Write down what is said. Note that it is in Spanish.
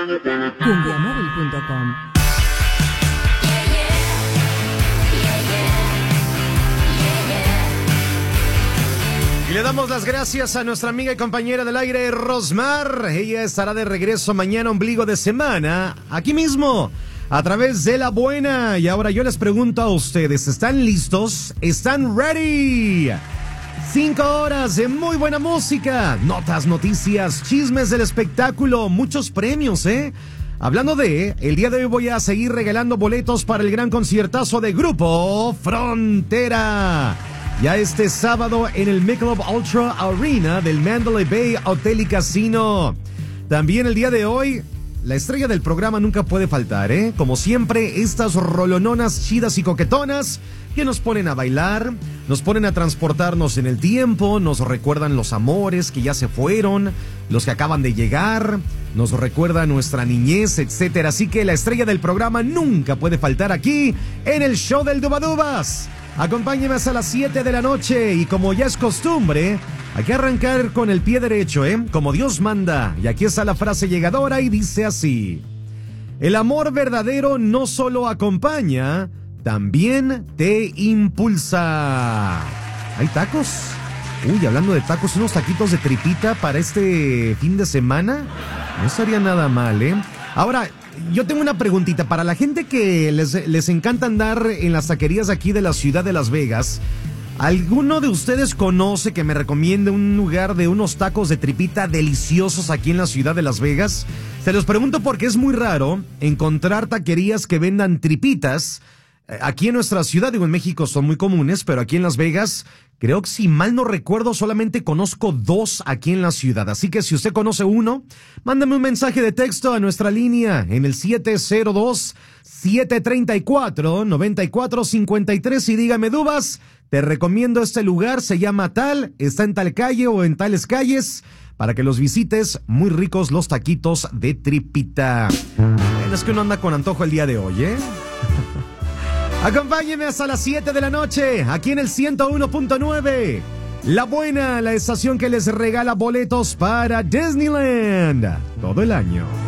Cumbiamóvil.com. Y le damos las gracias a nuestra amiga y compañera del aire, Rosmar. Ella estará de regreso mañana, ombligo de semana, aquí mismo, a través de La Buena. Y ahora yo les pregunto a ustedes, ¿están listos? ¿Están ready? 5 horas de muy buena música, notas, noticias, chismes del espectáculo, muchos premios, Hablando de, el día de hoy voy a seguir regalando boletos para el gran conciertazo de Grupo Frontera. Ya este sábado en el Michelob Ultra Arena del Mandalay Bay Hotel y Casino. También el día de hoy, la estrella del programa nunca puede faltar, Como siempre, estas rolononas chidas y coquetonas que nos ponen a bailar, nos ponen a transportarnos en el tiempo, nos recuerdan los amores que ya se fueron, los que acaban de llegar, nos recuerda nuestra niñez, etcétera. Así que la estrella del programa nunca puede faltar aquí en el show del Dubadubas. Acompáñeme hasta las 7 de la noche y como ya es costumbre, hay que arrancar con el pie derecho, como Dios manda. Y aquí está la frase llegadora y dice así: el amor verdadero no solo acompaña, también te impulsa. ¿Hay tacos? Uy, hablando de tacos, unos taquitos de tripita para este fin de semana. No estaría nada mal, Ahora, yo tengo una preguntita para la gente que les encanta andar en las taquerías aquí de la ciudad de Las Vegas. ¿Alguno de ustedes conoce que me recomiende un lugar de unos tacos de tripita deliciosos aquí en la ciudad de Las Vegas? Se los pregunto porque es muy raro encontrar taquerías que vendan tripitas. Aquí en nuestra ciudad, digo, en México son muy comunes, pero aquí en Las Vegas, creo que si mal no recuerdo, solamente conozco 2 aquí en la ciudad. Así que si usted conoce uno, mándame un mensaje de texto a nuestra línea en el 702-734-9453 y dígame, Dubas, te recomiendo este lugar, se llama tal, está en tal calle o en tales calles, para que los visites. Muy ricos los taquitos de tripita. Bueno, es que uno anda con antojo el día de hoy, Acompáñenme hasta las 7 de la noche, aquí en el 101.9. La Buena, la estación que les regala boletos para Disneyland todo el año.